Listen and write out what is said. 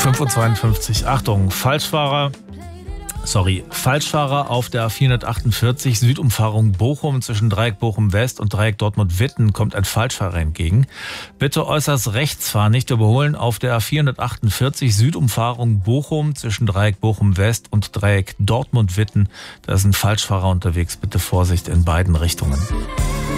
5:52 Uhr. Achtung, Falschfahrer auf der A448 Südumfahrung Bochum zwischen Dreieck Bochum West und Dreieck Dortmund-Witten kommt ein Falschfahrer entgegen. Bitte äußerst rechts fahren, nicht überholen auf der A448 Südumfahrung Bochum zwischen Dreieck Bochum West und Dreieck Dortmund-Witten. Da ist ein Falschfahrer unterwegs. Bitte Vorsicht in beiden Richtungen.